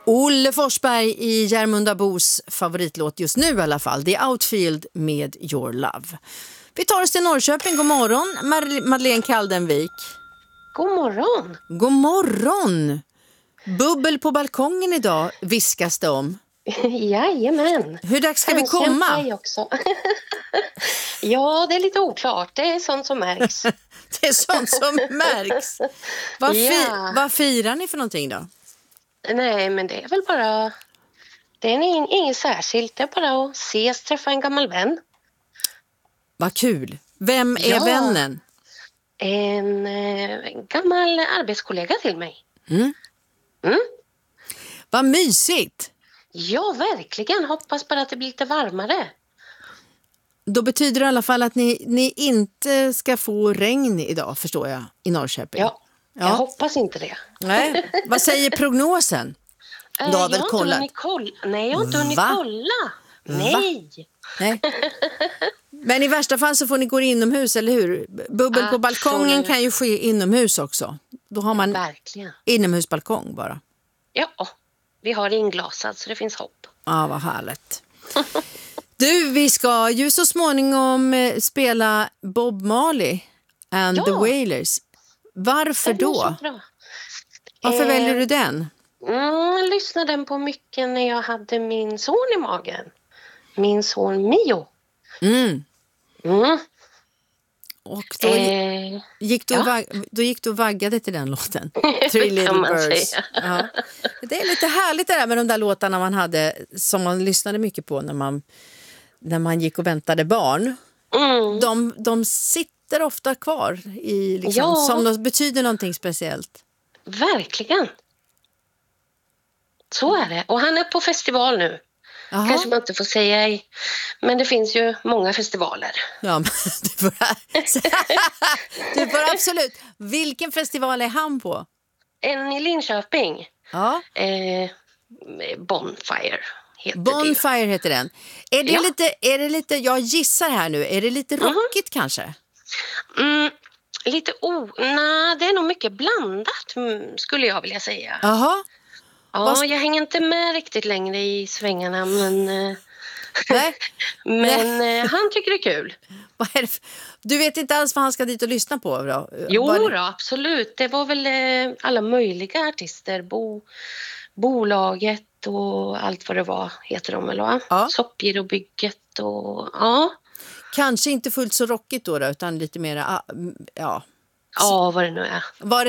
Olle Forsberg i Järmunda Bos favoritlåt just nu i alla fall. The Outfield med Your Love. Vi tar oss till Norrköping. God morgon, Madeleine Kaldenvik. God morgon. God morgon. Bubbel på balkongen idag viskas det om. Jajamän. Hur dags ska vi komma? Också. Ja, det är lite oklart. Det är sånt som märks. Det är sånt som märks. Vad firar ni för någonting då? Nej, men det är väl bara... Det är inget särskilt. Det är bara att ses, träffa en gammal vän. Vad kul. Vem är vännen? En gammal arbetskollega till mig. Mm. Vad mysigt. Ja, verkligen. Hoppas bara att det blir lite varmare. Då betyder det i alla fall att ni inte ska få regn idag, förstår jag, i Norrköping. Ja, jag hoppas inte det. Nej. Vad säger prognosen? Du har väl kollat? Nej, jag har inte hunnit kolla. Nej. Men i värsta fall så får ni gå inomhus, eller hur? Bubbel på balkongen kan ju ske inomhus också. Då har man inomhusbalkong bara. Ja, vi har inglasat så det finns hopp. Ja, vad härligt. Du, vi ska ju så småningom spela Bob Marley and the Wailers. Varför då? Varför väljer du den? Jag lyssnade den på mycket när jag hade min son i magen. Min son Mio. Och då gick du och vaggade till den låten. Three Little Birds. Ja. Det är lite härligt det där med de där låtarna man hade, som man lyssnade mycket på när man gick och väntade barn. De sitter ofta kvar i som de betyder någonting speciellt. Verkligen. Så är det. Och han är på festival nu. Aha. Kanske man inte får säga, men det finns ju många festivaler. Ja, men du får absolut. Vilken festival är han på? En i Linköping. Ja. Bonfire heter Bonfire heter den. Är det lite, jag gissar här nu, är det lite rockigt kanske? Lite nej, det är nog mycket blandat skulle jag vilja säga. Jaha. Ja, jag hänger inte med riktigt längre i svängarna, men han tycker det är kul. Vad är det du vet inte alls vad han ska dit och lyssna på då? Jo då, absolut. Det var väl alla möjliga artister. Bolaget och allt vad det var heter de väl, va? Ja. Soppgirobygget och Kanske inte fullt så rockigt då utan lite mer, Ja, vad det nu är.